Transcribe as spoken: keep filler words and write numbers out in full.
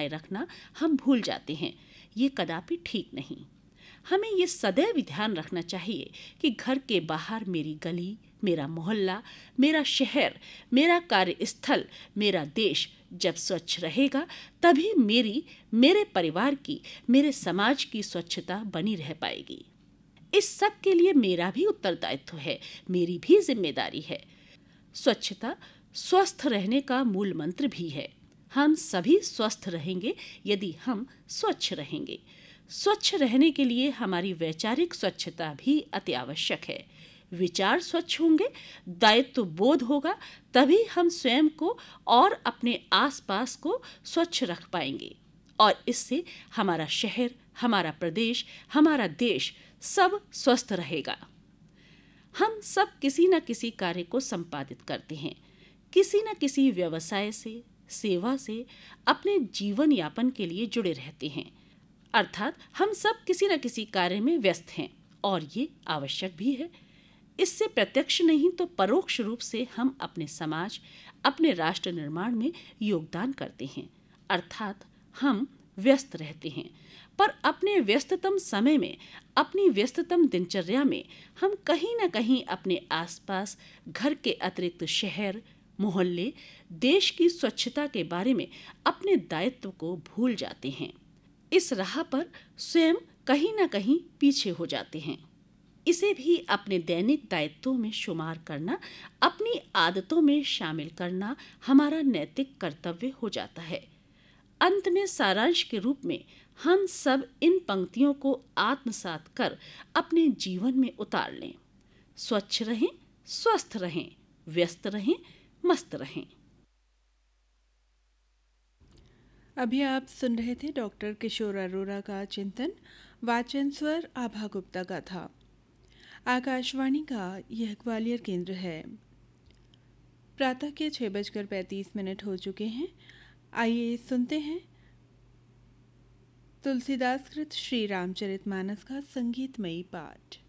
बनाए रखना हम भूल जाते हैं। ये कदापि ठीक नहीं। हमें ये सदैव ध्यान रखना चाहिए कि घर के बाहर मेरी गली, मेरा मोहल्ला, मेरा शहर, मेरा कार्यस्थल, मेरा देश जब स्वच्छ रहेगा तभी मेरी, मेरे परिवार की, मेरे समाज की स्वच्छता बनी रह पाएगी। इस सब के लिए मेरा भी उत्तरदायित्व है, मेरी भी जिम्मेदारी है। स्वच्छता स्वस्थ रहने का मूल मंत्र भी है। हम सभी स्वस्थ रहेंगे यदि हम स्वच्छ रहेंगे। स्वच्छ रहने के लिए हमारी वैचारिक स्वच्छता भी अति आवश्यक है। विचार स्वच्छ होंगे, दायित्व बोध होगा, तभी हम स्वयं को और अपने आसपास को स्वच्छ रख पाएंगे और इससे हमारा शहर, हमारा प्रदेश, हमारा देश सब स्वस्थ रहेगा। हम सब किसी न किसी कार्य को संपादित करते हैं, किसी न किसी व्यवसाय से, सेवा से अपने जीवन यापन के लिए जुड़े रहते हैं। अर्थात हम सब किसी न किसी कार्य में व्यस्त हैं और ये आवश्यक भी है। इससे प्रत्यक्ष नहीं तो परोक्ष रूप से हम अपने समाज, अपने राष्ट्र निर्माण में योगदान करते हैं। अर्थात हम व्यस्त रहते हैं, पर अपने व्यस्ततम समय में, अपनी व्यस्ततम दिनचर्या में हम कहीं न कहीं अपने आसपास, घर के अतिरिक्त शहर, मोहल्ले, देश की स्वच्छता के बारे में अपने दायित्व को भूल जाते हैं। इस राह पर स्वयं कहीं न कहीं पीछे हो जाते हैं। इसे भी अपने दैनिक दायित्वों में शुमार करना, अपनी आदतों में शामिल करना हमारा नैतिक कर्तव्य हो जाता है। अंत में सारांश के रूप में हम सब इन पंक्तियों को आत्मसात कर अपने जीवन में उतार लें। स्वच्छ रहें, स्वस्थ रहें, व्यस्त रहें, मस्त रहें। अभी आप सुन रहे थे डॉक्टर किशोर अरोरा का चिंतन। वाचन स्वर आभा गुप्ता का था। आकाशवाणी का यह ग्वालियर केंद्र है। प्रातः के छः बजकर पैंतीस मिनट हो चुके हैं। आइए सुनते हैं तुलसीदास कृत श्री रामचरितमानस का संगीतमयी पाठ।